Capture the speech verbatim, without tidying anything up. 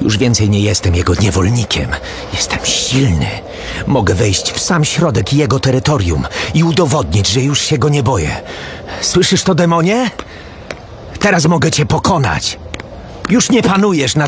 Już więcej nie jestem jego niewolnikiem. Jestem silny. Mogę wejść w sam środek jego terytorium i udowodnić, że już się go nie boję. Słyszysz to, demonie? Teraz mogę cię pokonać. Już nie panujesz nad